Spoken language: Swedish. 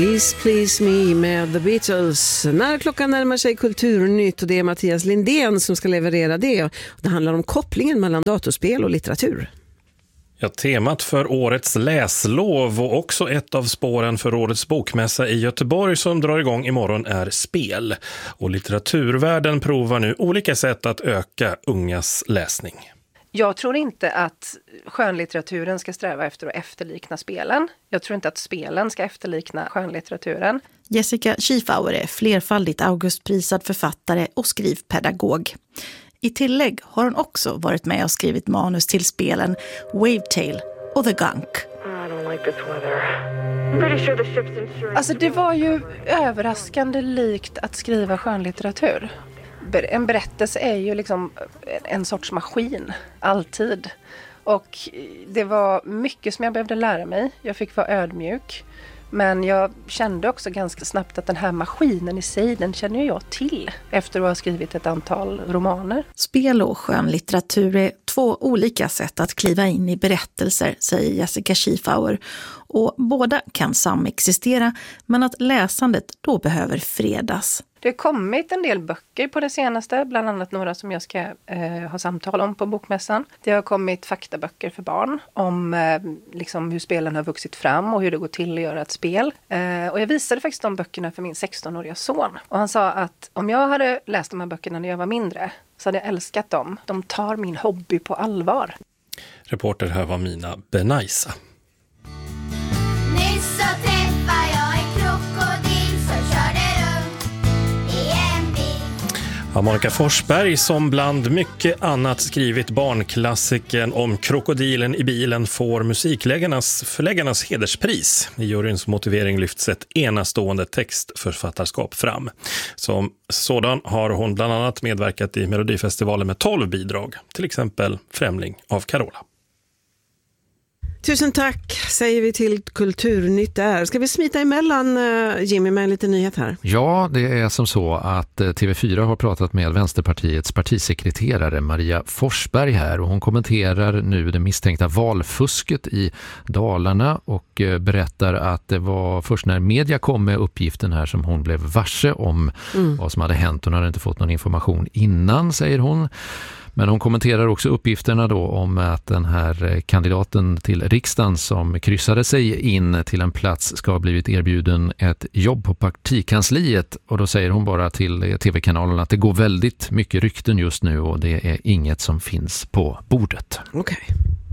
Please Me med The Beatles. När klockan närmar sig Kulturnytt och det är Mattias Lindén som ska leverera det. Det handlar om kopplingen mellan datorspel och litteratur. Ja, temat för årets läslov och också ett av spåren för årets bokmässa i Göteborg som drar igång imorgon är spel. Och litteraturvärlden provar nu olika sätt att öka ungas läsning. Jag tror inte att skönlitteraturen ska sträva efter att efterlikna spelen. Jag tror inte att spelen ska efterlikna skönlitteraturen. Jessica Schiefauer är flerfaldigt Augustprisad författare och skrivpedagog. I tillägg har hon också varit med och skrivit manus till spelen Wavetale och The Gunk. Alltså det var ju överraskande likt att skriva skönlitteratur. En berättelse är ju liksom en sorts maskin, alltid. Och det var mycket som jag behövde lära mig. Jag fick vara ödmjuk. Men jag kände också ganska snabbt att den här maskinen i sig, den känner jag till efter att ha skrivit ett antal romaner. Spel och skönlitteratur är två olika sätt att kliva in i berättelser, säger Jessica Schiefauer. Och båda kan samexistera, men att läsandet då behöver fredas. Det har kommit en del böcker på det senaste, bland annat några som jag ska ha samtal om på bokmässan. Det har kommit faktaböcker för barn om liksom hur spelen har vuxit fram och hur det går till att göra ett spel. Och jag visade faktiskt de böckerna för min 16-åriga son. Och han sa att om jag hade läst de här böckerna när jag var mindre så hade jag älskat dem. De tar min hobby på allvar. Reporter här var Mina Benaisa. Nyss så träffade jag en krokodil som körde runt i en bil. Ja, Monica Forsberg som bland mycket annat skrivit barnklassikern om krokodilen i bilen får musikförläggarnas hederspris. I juryns motivering lyfts ett enastående textförfattarskap fram. Som sådan har hon bland annat medverkat i Melodifestivalen med 12 bidrag, till exempel Främling av Carola. Tusen tack säger vi till Kulturnytt där. Ska vi smita emellan Jimmy med en liten nyhet här? Ja, det är som så att TV4 har pratat med Vänsterpartiets partisekreterare Maria Forsberg här och hon kommenterar nu det misstänkta valfusket i Dalarna och berättar att det var först när media kom med uppgiften här som hon blev varse om vad som hade hänt. Hon hade inte fått någon information innan, säger hon. Men hon kommenterar också uppgifterna då om att den här kandidaten till riksdagen som kryssade sig in till en plats ska ha blivit erbjuden ett jobb på partikansliet. Och då säger hon bara till tv-kanalen att det går väldigt mycket rykten just nu och det är inget som finns på bordet. Okej.